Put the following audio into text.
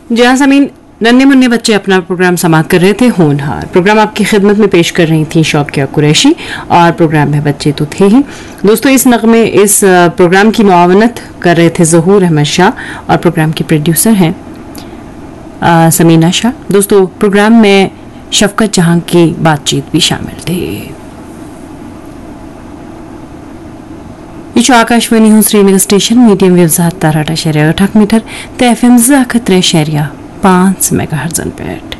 जी हाँ समीन, नन्हे मुन्ने बच्चे अपना प्रोग्राम समाप्त कर रहे थे होनहार। प्रोग्राम आपकी खिदमत में पेश कर रही थी शौकिया कुरैशी और प्रोग्राम में बच्चे तो थे ही। दोस्तों इस प्रोग्राम की मुआवनत कर रहे थे ज़हूर अहमद शाह और प्रोग्राम की प्रोड्यूसर हैं समीना शाह। दोस्तों प्रोग्राम में शफकत जहां की बातचीत भी शामिल थी। यह आकाशवाणी हूँ Srinagar station medium wave 7 metre ते FM 5 मेगाहर्ट्ज़ पेट।